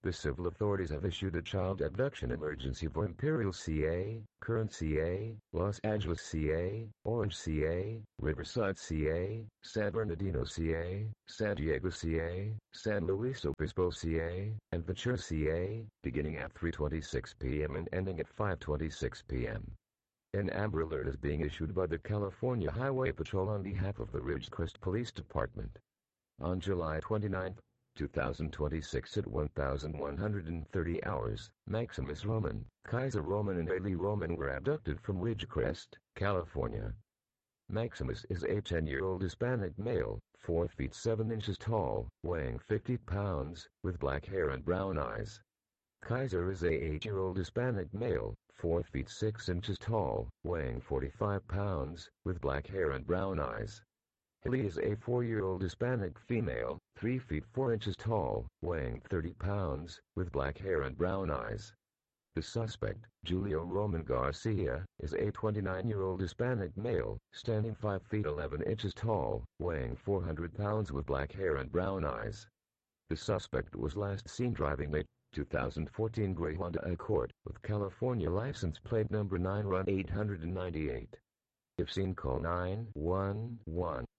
The civil authorities have issued a child abduction emergency for Imperial CA, Kern CA, Los Angeles CA, Orange CA, Riverside CA, San Bernardino CA, San Diego CA, San Luis Obispo CA, and Ventura CA, beginning at 3:26 p.m. and ending at 5:26 p.m. An Amber Alert is being issued by the California Highway Patrol on behalf of the Ridgecrest Police Department. On July 29, 2026 at 1130 hours, Maximus Roman, Kaiser Roman and Haley Roman were abducted from Ridgecrest, California. Maximus is a 10-year-old Hispanic male, 4 feet 7 inches tall, weighing 50 pounds, with black hair and brown eyes. Kaiser is a 8-year-old Hispanic male, 4 feet 6 inches tall, weighing 45 pounds, with black hair and brown eyes. Haley is a 4-year-old Hispanic female, 3 feet 4 inches tall, weighing 30 pounds, with black hair and brown eyes. The suspect, Julio Roman Garcia, is a 29-year-old Hispanic male, standing 5 feet 11 inches tall, weighing 400 pounds with black hair and brown eyes. The suspect was last seen driving a 2014 gray Honda Accord, with California license plate number 9RUN 898. If seen, call 911.